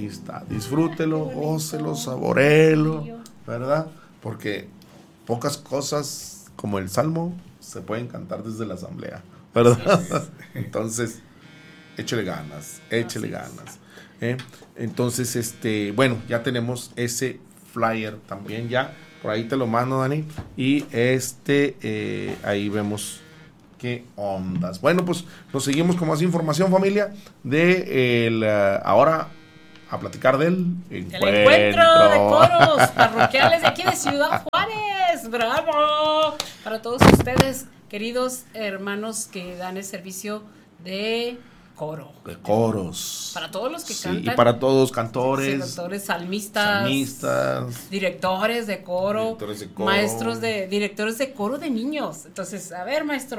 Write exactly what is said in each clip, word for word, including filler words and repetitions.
ahí está. Disfrútelo, gócelo, saboréelo, ¿verdad? Porque pocas cosas como el Salmo se pueden cantar desde la asamblea, ¿verdad? Entonces, échale ganas, échale ganas. ¿eh? Entonces, este, bueno, ya tenemos ese flyer también ya. Por ahí te lo mando, Dani. Y este, eh, ahí vemos qué ondas. Bueno, pues nos seguimos con más información, familia, de el, uh, ahora a platicar del encuentro. El encuentro de coros parroquiales de aquí de Ciudad Juárez. ¡Bravo! Para todos ustedes, queridos hermanos que dan el servicio de coro. De coros. Para todos los que sí, cantan. Y para todos, cantores. Cantores, salmistas. Salmistas. Directores de coro. Directores de coro. Maestros de, directores de coro de niños. Entonces, a ver, maestro.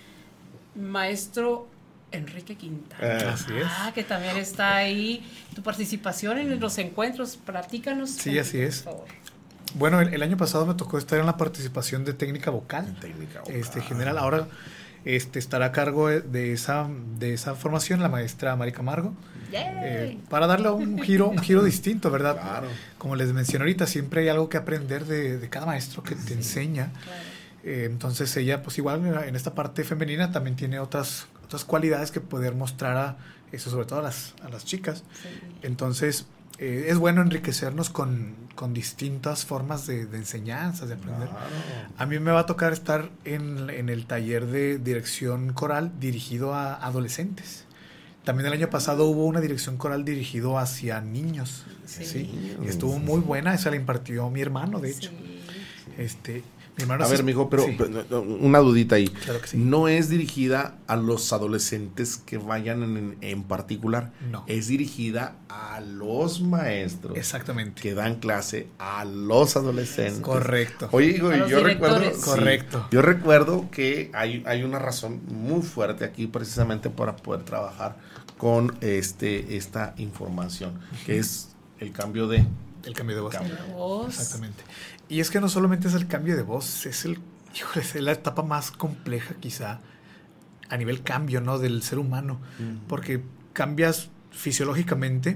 Maestro Enrique Quintana. Eh, así es. Ah, que también está ahí. Tu participación en los encuentros. Platícanos. Sí, así es. Por favor. Bueno, el, el año pasado me tocó estar en la participación de técnica vocal. Técnica vocal. Este, general, ahora este, estará a cargo de esa, de esa formación la maestra Mari Camargo. Eh, para darle un giro, un giro distinto, ¿verdad? Claro. Como les mencioné ahorita, siempre hay algo que aprender de, de cada maestro que te sí. enseña. Claro. Eh, entonces ella, pues igual en esta parte femenina también tiene otras, otras cualidades que poder mostrar a eso, sobre todo a las, a las chicas. Sí. Entonces eh, es bueno enriquecernos con, con distintas formas de, de enseñanzas, de aprender. Claro. A mí me va a tocar estar en, en el taller de dirección coral dirigido a adolescentes. También el año pasado hubo una dirección coral dirigido hacia niños. Sí. ¿sí? Y estuvo muy buena, esa la impartió mi hermano, de hecho. Sí. Este, mi hermano a sí, ver, mijo, pero sí. una dudita ahí. Claro que sí. No es dirigida a los adolescentes que vayan en, en particular. No. Es dirigida a los maestros. Exactamente. Que dan clase a los adolescentes. Correcto. Oye, hijo, yo recuerdo. Sí, Correcto. Yo recuerdo que hay, hay una razón muy fuerte aquí precisamente para poder trabajar con este esta información, uh-huh. que es el cambio de el cambio de voz. Cambio de voz. Exactamente. Y es que no solamente es el cambio de voz, es el híjole, es la etapa más compleja quizá a nivel cambio, ¿no? del ser humano, uh-huh. porque cambias fisiológicamente,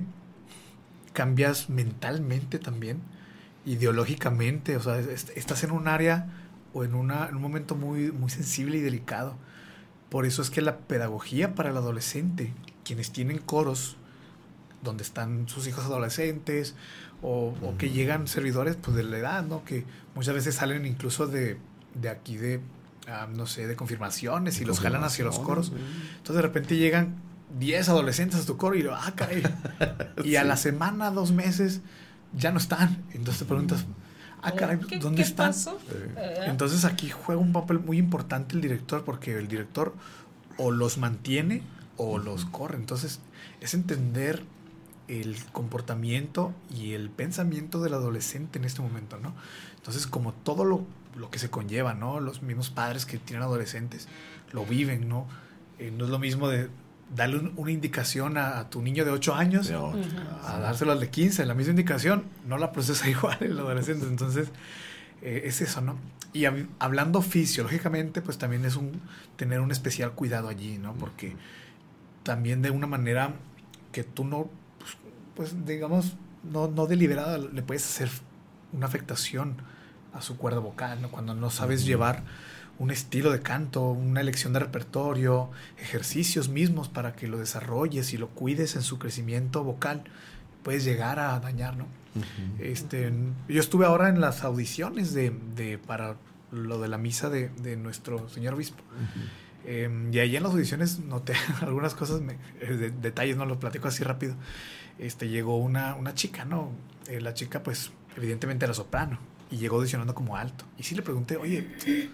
cambias mentalmente también, ideológicamente, o sea, estás en un área o en, una, en un momento muy, muy sensible y delicado. Por eso es que la pedagogía para el adolescente, quienes tienen coros donde están sus hijos adolescentes o, o que llegan servidores pues de la edad, ¿no? Que muchas veces salen incluso de, de aquí de, uh, no sé, de confirmaciones y los jalan hacia los coros. Entonces de repente llegan diez adolescentes a tu coro y ah, caray. Y sí. a la semana, dos meses, ya no están. Entonces te preguntas, ah, caray, ¿Qué, ¿dónde qué están? Pasó? Entonces aquí juega un papel muy importante el director, porque el director o los mantiene o los corre. Entonces es entender el comportamiento y el pensamiento del adolescente en este momento, ¿no? Entonces, como todo lo, lo que se conlleva, ¿no? Los mismos padres que tienen adolescentes lo viven, ¿no? Eh, no es lo mismo de darle un, una indicación a, a tu niño de ocho años de ocho, uh-huh. a dárselo al de quince, la misma indicación, no la procesa igual el adolescente. Entonces, eh, es eso, ¿no? Y hab- hablando fisiológicamente, pues también es un tener un especial cuidado allí, ¿no? Porque también de una manera que tú no, pues, pues digamos, no, no deliberada, le puedes hacer una afectación a su cuerda vocal, ¿no? Cuando no sabes uh-huh. llevar un estilo de canto, una elección de repertorio, ejercicios mismos para que lo desarrolles y lo cuides en su crecimiento vocal, puedes llegar a dañar, ¿no? Uh-huh. Este, yo estuve ahora en las audiciones de, de para lo de la misa de, de nuestro señor obispo. Uh-huh. Eh, y ahí en las audiciones noté algunas cosas, me, de, detalles, no los platico así rápido. Este, llegó una, una chica, ¿no? Eh, la chica, pues, evidentemente era soprano y llegó audicionando como alto. Y sí le pregunté, oye,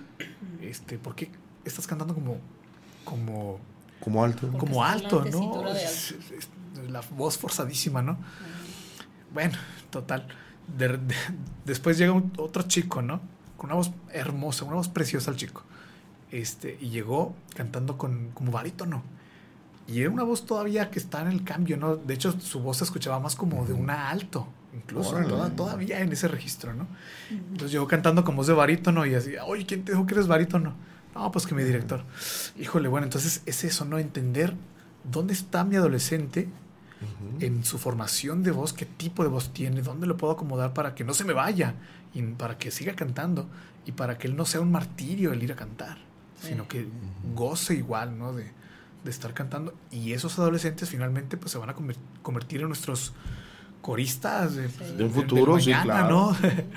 este, ¿por qué estás cantando como, como, como alto? Como alto, ¿no? alto. Es, es, la voz forzadísima, ¿no? Uh-huh. Bueno, total. De, de, después llega un, otro chico, ¿no? Con una voz hermosa, una voz preciosa el chico. Este, y llegó cantando con, como barítono. Y era una voz todavía que está en el cambio, ¿no? De hecho, su voz se escuchaba más como de una alto, incluso toda, todavía en ese registro, ¿no? Uh-huh. Entonces llegó cantando con voz de barítono y así, oye, ¿quién te dijo que eres barítono? No, pues que mi director. Híjole, bueno, entonces es eso, ¿no? Entender dónde está mi adolescente uh-huh. en su formación de voz, qué tipo de voz tiene, dónde lo puedo acomodar para que no se me vaya, y para que siga cantando, y para que él no sea un martirio el ir a cantar, sí. sino que uh-huh. goce igual, ¿no? De, de estar cantando. Y esos adolescentes finalmente pues se van a convertir en nuestros coristas de, sí. de un futuro, de, de mañana, sí, claro. ¿no?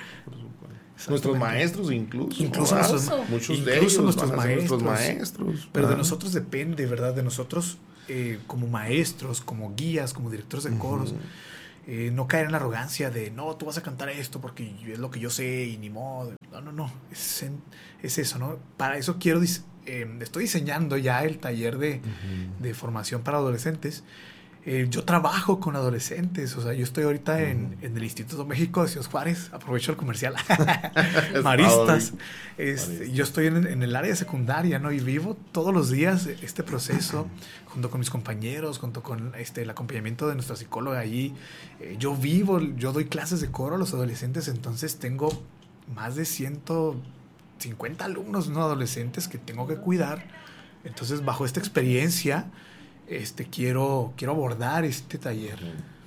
Nuestros maestros incluso. Incluso, nuestros, muchos incluso de ellos nuestros maestros. nuestros maestros. Pero de nosotros depende, ¿verdad? De nosotros eh, como maestros, como guías, como directores de uh-huh. coros. Eh, no caer en la arrogancia de, no, tú vas a cantar esto porque es lo que yo sé y ni modo. No, no, no. Es, en, es eso, ¿no? Para eso quiero, eh, estoy diseñando ya el taller de, uh-huh. de formación para adolescentes. Eh, yo trabajo con adolescentes, o sea, yo estoy ahorita uh-huh. en, en el Instituto México de Ciudad Juárez, aprovecho el comercial, Maristas, este, yo estoy en, en el área secundaria, ¿no? Y vivo todos los días este proceso, junto con mis compañeros, junto con este, el acompañamiento de nuestra psicóloga allí. Eh, yo vivo, yo doy clases de coro a los adolescentes, entonces tengo más de ciento cincuenta alumnos, ¿no? Adolescentes que tengo que cuidar. Entonces, bajo esta experiencia, Este, quiero, quiero abordar este taller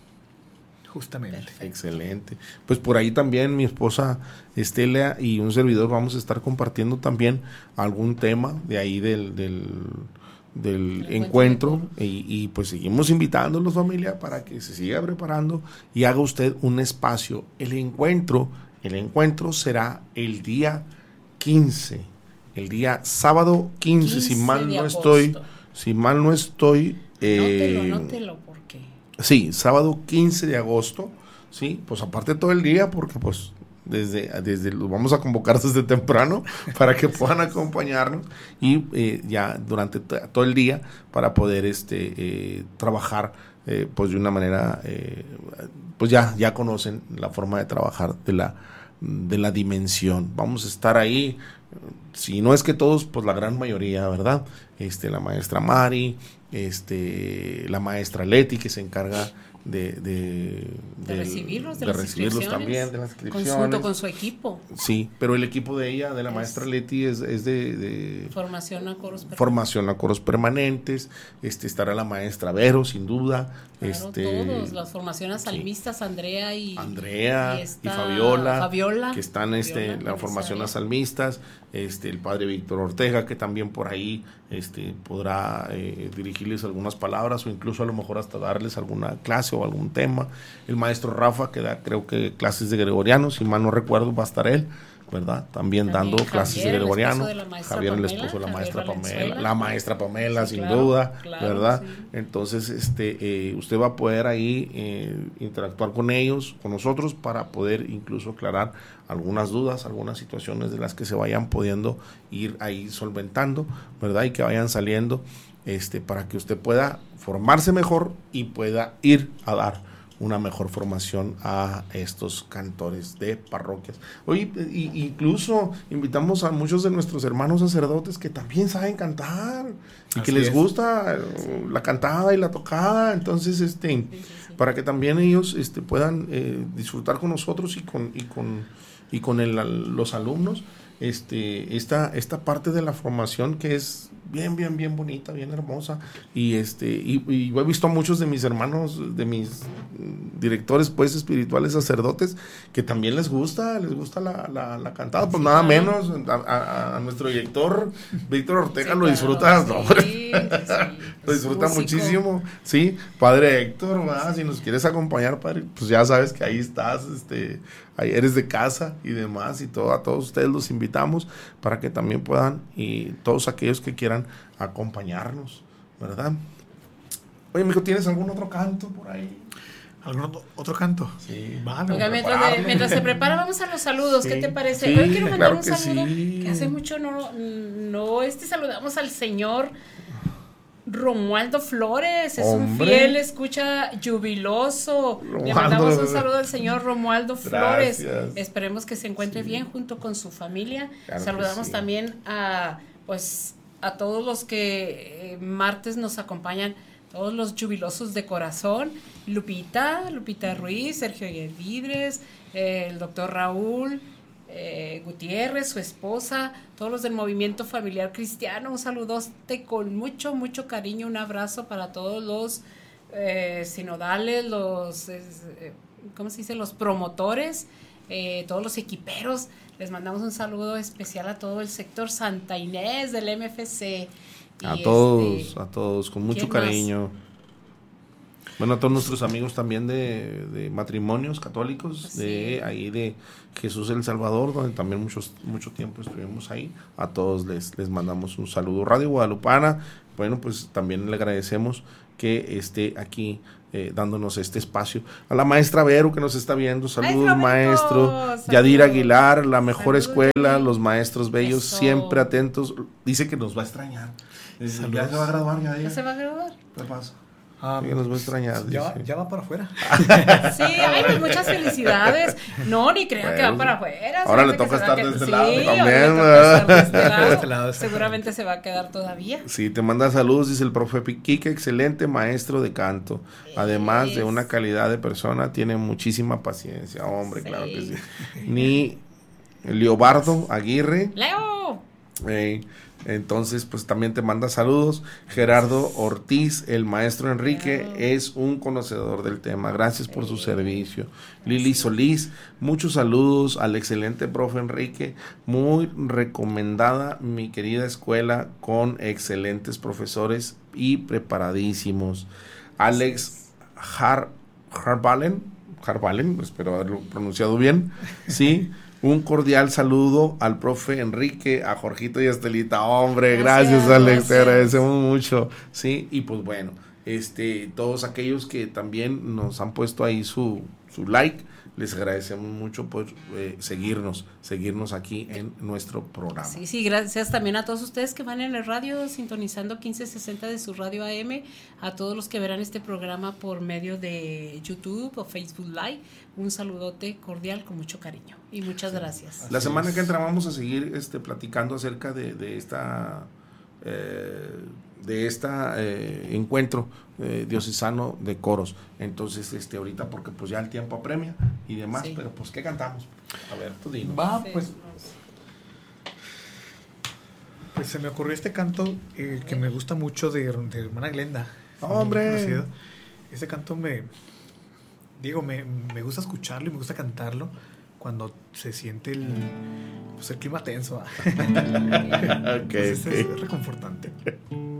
justamente. Perfecto. Excelente. Pues por ahí también mi esposa Estela y un servidor vamos a estar compartiendo también algún tema de ahí del, del, del encuentro, encuentro y, y pues seguimos invitándolos, familia, para que se siga preparando y haga usted un espacio. El encuentro, el encuentro será el día quince, el día sábado quince, quince si mal no estoy Si mal no estoy... Eh, nótelo, nótelo, ¿por qué? Sí, sábado quince de agosto, sí, pues aparte todo el día, porque pues desde, desde los vamos a convocar desde temprano para que puedan acompañarnos y eh, ya durante t- todo el día para poder este eh, trabajar eh, pues de una manera, eh, pues ya, ya conocen la forma de trabajar de la, de la dimensión. Vamos a estar ahí, si no es que todos, pues la gran mayoría, ¿verdad? Este, la maestra Mari, este, la maestra Leti, que se encarga de, de, de, de recibirlos, de, de las recibirlos también, de las inscripciones. Junto con su equipo. Sí, pero el equipo de ella, de la es, maestra Leti, es, es de, de formación a coros permanentes. Formación a coros permanentes. Este, estará la maestra Vero, sin duda. Claro, este, todos, las formaciones salmistas, sí. Andrea y Andrea y, y Fabiola, Fabiola, que están este, en la formación a salmistas. Este, el padre Víctor Ortega, que también por ahí este, podrá eh, dirigirles algunas palabras o incluso a lo mejor hasta darles alguna clase o algún tema. El maestro Rafa, que da creo que clases de gregoriano, si mal no recuerdo va a estar él, ¿verdad? También, también dando Javier, clases de gregoriano. De Javier, Pamela, el esposo de la maestra Javier Pamela, Valenzuela. la maestra Pamela, sí, sin claro, duda, claro, ¿verdad? Sí. Entonces, este, eh, usted va a poder ahí eh, interactuar con ellos, con nosotros, para poder incluso aclarar algunas dudas, algunas situaciones de las que se vayan pudiendo ir ahí solventando, ¿verdad? Y que vayan saliendo, este, para que usted pueda formarse mejor y pueda ir a dar una mejor formación a estos cantores de parroquias. Oye, y, incluso invitamos a muchos de nuestros hermanos sacerdotes que también saben cantar y Así que les es. gusta la cantada y la tocada, entonces este sí, sí, sí. para que también ellos este puedan eh, disfrutar con nosotros y con y con y con el, los alumnos este esta esta parte de la formación que es bien bien bien bonita, bien hermosa, y este y, y he visto a muchos de mis hermanos, de mis directores pues espirituales, sacerdotes, que también les gusta les gusta la, la, la cantada, pues sí, nada claro. menos a, a, a nuestro director Víctor Ortega sí, lo disfruta, claro, no, sí, sí, lo disfruta muchísimo, sí, padre Héctor, ¿verdad? Si nos quieres acompañar, padre, pues ya sabes que ahí estás, este ahí eres de casa y demás, y todo, a todos ustedes los invitamos para que también puedan, y todos aquellos que quieran acompañarnos, ¿verdad? Oye, mijo, ¿tienes algún otro canto por ahí? ¿Algún otro canto? Sí. Vale, Oiga, mientras, de, mientras se prepara, vamos a los saludos. Sí, ¿qué te parece? Sí, Yo quiero mandar claro un saludo que, sí. que hace mucho no, no este saludamos al señor Romualdo Flores, es Hombre. un fiel escucha jubiloso. Romualdo. Le mandamos un saludo al señor Romualdo Flores. Gracias. Esperemos que se encuentre sí. bien junto con su familia. Claro Saludamos sí. también a pues a todos los que eh, martes nos acompañan, todos los jubilosos de corazón, Lupita, Lupita Ruiz, Sergio Vidres, eh, el doctor Raúl Eh, Gutiérrez, su esposa, todos los del Movimiento Familiar Cristiano, un saludote con mucho, mucho cariño, un abrazo para todos los eh, sinodales, los, eh, ¿cómo se dice? Los promotores, eh, todos los equiperos. Les mandamos un saludo especial a todo el sector Santa Inés del M F C. A y todos, este, a todos, con mucho ¿quién cariño. más? Bueno, a todos nuestros amigos también de, de matrimonios católicos, Sí. de ahí de Jesús el Salvador, donde también muchos, mucho tiempo estuvimos ahí. A todos les, les mandamos un saludo. Radio Guadalupana, bueno, pues también le agradecemos que esté aquí eh, dándonos este espacio. A la maestra Vero que nos está viendo, saludos maestro. Saludos. Yadir Aguilar, la mejor saludos, escuela, Yadir. Los maestros bellos, eso. Siempre atentos. Dice que nos va a extrañar. Dice, ya se va a graduar, ya, ya se va a graduar. ¿Qué pasa? Um, sí, nos va a extrañar. Ya, ya va para afuera. Sí, ay, pues muchas felicidades. No, ni crean bueno, que va para afuera. Ahora le toca estar de este sí, lado también. De este lado. este lado. Seguramente se va a quedar todavía. Sí, te manda saludos, dice el profe Quique, excelente maestro de canto. Además es. de una calidad de persona, tiene muchísima paciencia. Hombre, sí. Claro que sí. Ni Leobardo Aguirre. Leo. Eh, Entonces, pues también te manda saludos. Gerardo Ortiz, el maestro Enrique, wow. es un conocedor del tema. Gracias por su servicio. Lili Solís, muchos saludos al excelente profe Enrique. Muy recomendada mi querida escuela con excelentes profesores y preparadísimos. Alex Har Harvalen, Harvalen, espero haberlo pronunciado bien. Sí. Un cordial saludo al profe Enrique, a Jorgito y a Estelita. Hombre, gracias, gracias Alex, gracias. Te agradecemos mucho. Sí, y pues bueno, este, todos aquellos que también nos han puesto ahí su, su like, les agradecemos mucho por eh, seguirnos, seguirnos aquí en nuestro programa. Sí, sí, gracias también a todos ustedes que van en el radio sintonizando quince sesenta de su radio A M, a todos los que verán este programa por medio de YouTube o Facebook Live. Un saludote cordial con mucho cariño y muchas sí. gracias. La semana que entra vamos a seguir este, platicando acerca de, de esta eh, de esta eh, encuentro eh, diocesano de coros. Entonces, este ahorita porque pues ya el tiempo apremia y demás, sí. pero pues ¿qué cantamos? A ver, tú dinos. Va, pues pues se me ocurrió este canto eh, que me gusta mucho de, de hermana Glenda. ¡Hombre! Este canto me digo, me, me gusta escucharlo y me gusta cantarlo cuando se siente el, pues el clima tenso. Okay, Entonces okay. es reconfortante.